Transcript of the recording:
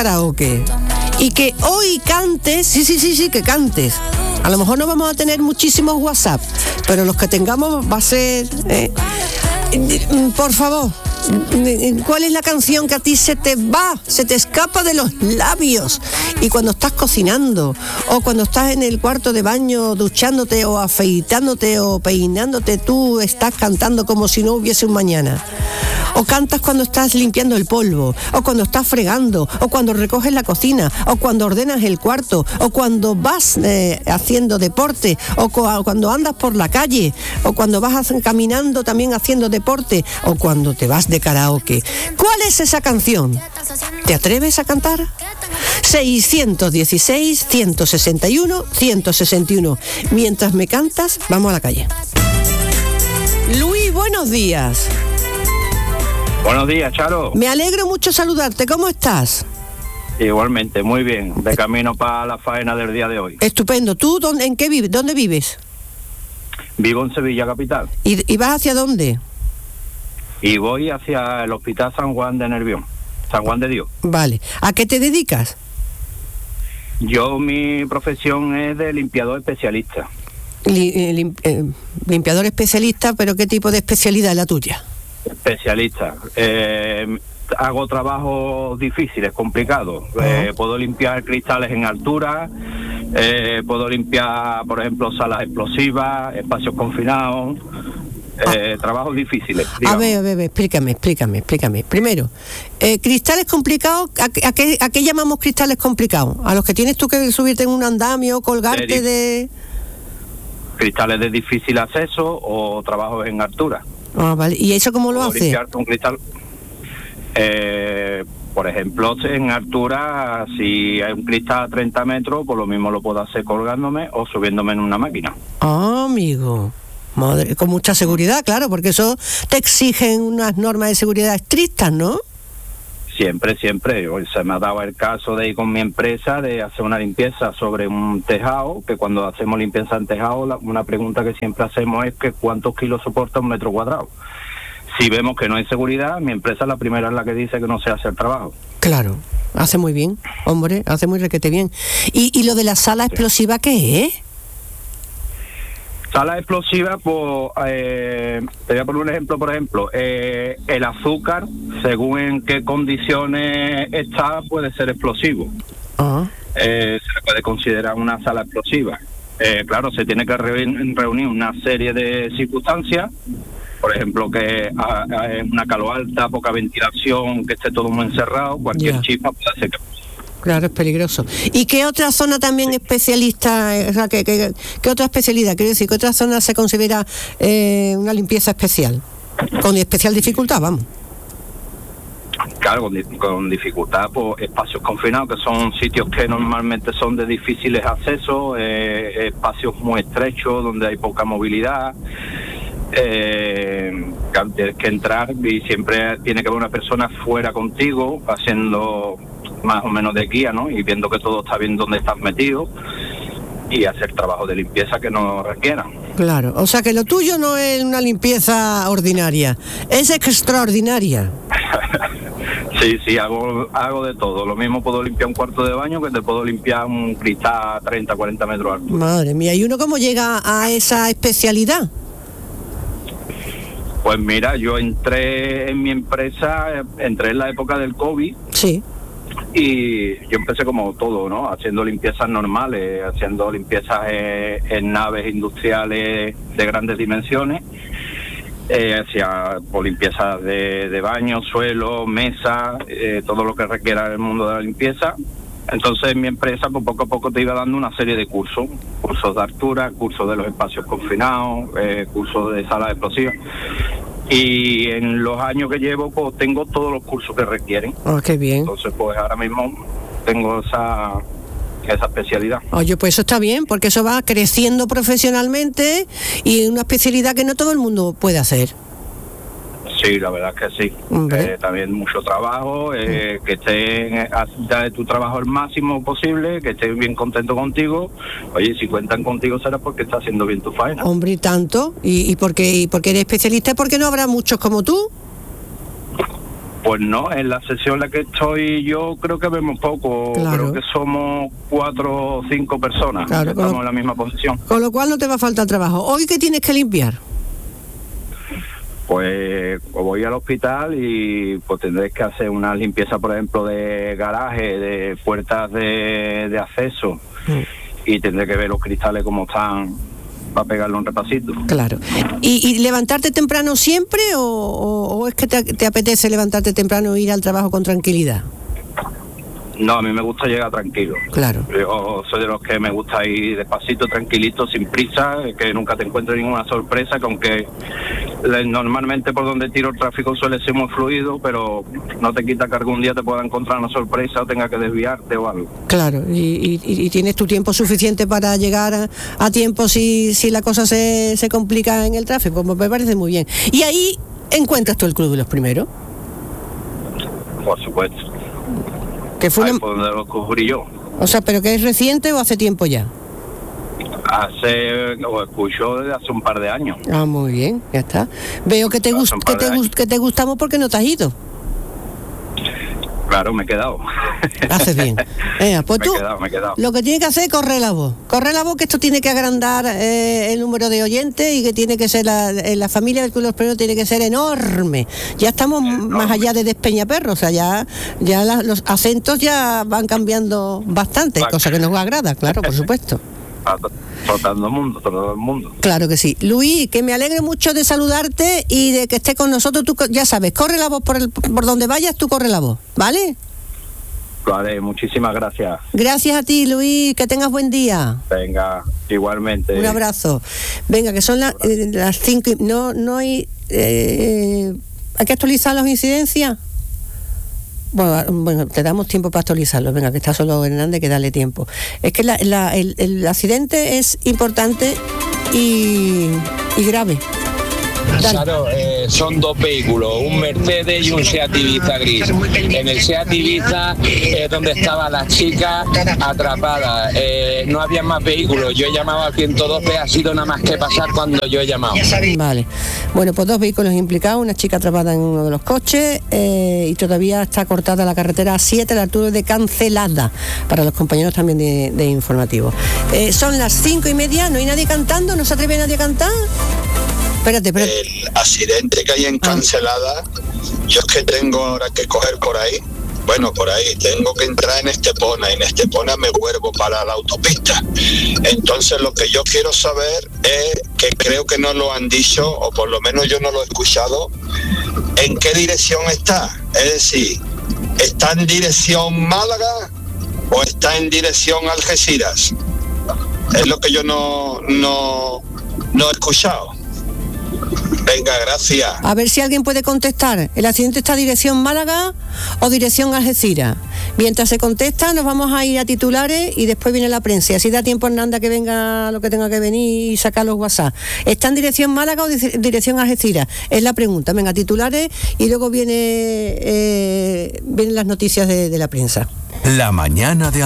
karaoke y que hoy cantes, sí, que cantes. A lo mejor no vamos a tener muchísimos WhatsApp, pero los que tengamos va a ser... por favor, ¿cuál es la canción que a ti se te escapa de los labios? Y cuando estás cocinando, o cuando estás en el cuarto de baño duchándote, o afeitándote, o peinándote, tú estás cantando como si no hubiese un mañana. O cantas cuando estás limpiando el polvo, o cuando estás fregando, o cuando recoges la cocina, o cuando ordenas el cuarto, o cuando vas haciendo deporte, o cuando andas por la calle, o cuando vas caminando también haciendo deporte, o cuando te vas de karaoke. ¿Cuál es esa canción? ¿Te atreves a cantar? 616-161-161. Mientras me cantas, vamos a la calle. Luis, buenos días. Buenos días, Charo. Me alegro mucho saludarte. ¿Cómo estás? Igualmente, muy bien. De camino para la faena del día de hoy. Estupendo. ¿Tú en qué vives? ¿Dónde vives? Vivo en Sevilla capital. ¿Y vas hacia dónde? Y voy hacia el Hospital San Juan de Nervión. San Juan de Dios. Vale. ¿A qué te dedicas? Yo, mi profesión es de limpiador especialista. Limpiador especialista, pero ¿qué tipo de especialidad es la tuya? Especialista. Hago trabajos difíciles, complicados. Puedo limpiar cristales en altura, puedo limpiar, por ejemplo, salas explosivas, espacios confinados, trabajos difíciles. Digamos. A ver, explícame. Primero, cristales complicados, ¿a qué llamamos cristales complicados? ¿A los que tienes tú que subirte en un andamio, colgarte de...? Cristales de difícil acceso o trabajos en altura. Ah, vale. ¿Y eso cómo lo hace? Limpiarte un cristal. Por ejemplo, en altura, si hay un cristal a 30 metros, pues lo mismo lo puedo hacer colgándome o subiéndome en una máquina. Ah, amigo. Madre, con mucha seguridad, claro, porque eso te exigen unas normas de seguridad estrictas, ¿no? Siempre. Hoy se me ha dado el caso de ir con mi empresa de hacer una limpieza sobre un tejado, que cuando hacemos limpieza en tejado, una pregunta que siempre hacemos es que ¿cuántos kilos soporta un metro cuadrado? Si vemos que no hay seguridad, mi empresa es la primera en la que dice que no se hace el trabajo. Claro, hace muy bien, hombre, hace muy requete bien. ¿Y lo de la sala explosiva qué es? Sala explosiva, pues, te voy a poner un ejemplo, el azúcar, según en qué condiciones está, puede ser explosivo. Uh-huh. Se le puede considerar una sala explosiva. Claro, se tiene que reunir una serie de circunstancias, por ejemplo, que una calor alta, poca ventilación, que esté todo muy encerrado, cualquier chispa puede hacer que... Claro, es peligroso. ¿Y qué otra zona también especialista, o sea, qué otra especialidad? Quiero decir, ¿qué otra zona se considera una limpieza especial? Con especial dificultad, vamos. Claro, con dificultad, pues espacios confinados, que son sitios que normalmente son de difíciles accesos, espacios muy estrechos, donde hay poca movilidad. Tienes que entrar y siempre tiene que haber una persona fuera contigo, haciendo más o menos de guía, ¿no? Y viendo que todo está bien donde estás metido y hacer trabajo de limpieza que no requieran. Claro, o sea que lo tuyo no es una limpieza ordinaria, es extraordinaria. Sí, hago de todo. Lo mismo puedo limpiar un cuarto de baño que te puedo limpiar un cristal a 30, 40 metros alto. Madre mía, ¿y uno cómo llega a esa especialidad? Pues mira, yo entré en mi empresa, entré en la época del COVID. Sí. Y yo empecé como todo, ¿no? Haciendo limpiezas normales, haciendo limpiezas en naves industriales de grandes dimensiones. Hacía limpiezas de baño, suelo, mesa, todo lo que requiera el mundo de la limpieza. Entonces en mi empresa, pues poco a poco te iba dando una serie de cursos de altura, cursos de los espacios confinados, cursos de salas explosivas. Y en los años que llevo, pues tengo todos los cursos que requieren. Oh, qué bien. Entonces, pues ahora mismo tengo esa especialidad. Oye, pues eso está bien, porque eso va creciendo profesionalmente y una especialidad que no todo el mundo puede hacer. Sí, la verdad es que sí. También mucho trabajo, que estés de tu trabajo el máximo posible, que estés bien contento contigo. Oye, si cuentan contigo será porque estás haciendo bien tu faena. Hombre, y tanto. Y porque eres especialista, porque no habrá muchos como tú. Pues no, en la sesión en la que estoy yo creo que vemos poco, Claro. creo que somos 4 o 5 personas, Claro, estamos en la misma posición. Con lo cual no te va a faltar trabajo. ¿Hoy qué tienes que limpiar? Pues voy al hospital y pues tendré que hacer una limpieza, por ejemplo, de garaje, de puertas de acceso, y tendré que ver los cristales cómo están para pegarle un repasito. Claro. ¿Y levantarte temprano siempre o es que te apetece levantarte temprano e ir al trabajo con tranquilidad? No, a mí me gusta llegar tranquilo. Claro. Yo soy de los que me gusta ir despacito, tranquilito, sin prisa, que nunca te encuentres ninguna sorpresa, que aunque normalmente por donde tiro el tráfico suele ser muy fluido, pero no te quita que algún día te pueda encontrar una sorpresa o tenga que desviarte o algo. Claro, y tienes tu tiempo suficiente para llegar a tiempo si la cosa se complica en el tráfico, pues me parece muy bien. Y ahí encuentras tú el Club de los Primeros. Por supuesto. Que fue Ahí una- por donde lo descubrí yo. O sea, ¿pero que es reciente o hace tiempo ya? Lo escucho desde hace un par de años. Ah, muy bien, ya está. Veo que te Hace un par de años. que te gustamos porque no te has ido. Claro, me he quedado. Haces bien. Pues Me tú, he quedado. lo que tienes que hacer es correr la voz. Correr la voz, que esto tiene que agrandar el número de oyentes y que tiene que ser la familia del Club de los Primeros tiene que ser enorme. Ya estamos más allá de Despeñaperro, o sea, ya los acentos ya van cambiando bastante, cosa que nos agrada, claro, por supuesto. Todo el mundo. Claro que sí. Luis, que me alegre mucho de saludarte y de que estés con nosotros. Tú ya sabes, corre la voz por donde vayas, tú corre la voz, ¿vale? Vale, muchísimas gracias. Gracias a ti, Luis, que tengas buen día. Venga, igualmente. Un abrazo. Venga, que son las 5 y... No hay... ¿Hay que actualizar las incidencias? Bueno, te damos tiempo para actualizarlos. Venga, que está solo Hernández, que dale tiempo. Es que el accidente es importante y grave. Dale. Claro, son dos vehículos, un Mercedes y un Seat Ibiza gris. En el Seat Ibiza es donde estaba la chica atrapada. No había más vehículos. Yo he llamado al 112, ha sido nada más que pasar cuando yo he llamado. Vale. Bueno, pues 2 vehículos implicados, una chica atrapada en uno de los coches y todavía está cortada la carretera A7 a la altura de Cancelada, para los compañeros también de informativo. Son las 5:30, no hay nadie cantando, no se atreve nadie a cantar. Espérate. El accidente que hay en Cancelada, yo es que tengo ahora que coger por ahí, tengo que entrar en Estepona, y en Estepona me vuelvo para la autopista. Entonces lo que yo quiero saber es, que creo que no lo han dicho, o por lo menos yo no lo he escuchado, ¿en qué dirección está? Es decir, ¿está en dirección Málaga o está en dirección Algeciras? Es lo que yo no he escuchado. Venga, gracias. A ver si alguien puede contestar. ¿El accidente está dirección Málaga o dirección Algeciras? Mientras se contesta, nos vamos a ir a titulares y después viene la prensa. Y así da tiempo a Hernanda que venga lo que tenga que venir y sacar los WhatsApp. ¿Está en dirección Málaga o dirección Algeciras? Es la pregunta. Venga, titulares y luego vienen las noticias de la prensa. La mañana de